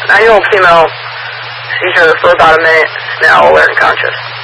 9-year-old female seizure for about a minute, now alert and conscious.